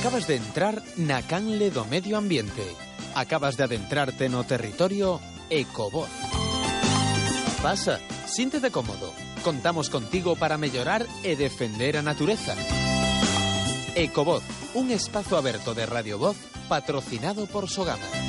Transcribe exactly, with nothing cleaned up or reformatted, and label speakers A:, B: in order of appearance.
A: Acabas de entrar na canle do medio ambiente. Acabas de adentrarte no territorio Ecovoz. Pasa, síntete cómodo. Contamos contigo para mellorar e defender a natureza. Ecovoz, un espazo aberto de Radio Voz patrocinado por Sogama.